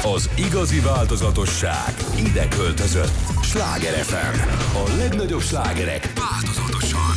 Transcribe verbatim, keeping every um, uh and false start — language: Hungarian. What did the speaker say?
Az igazi változatosság ide költözött. Sláger ef em. A legnagyobb slágerek változatosan.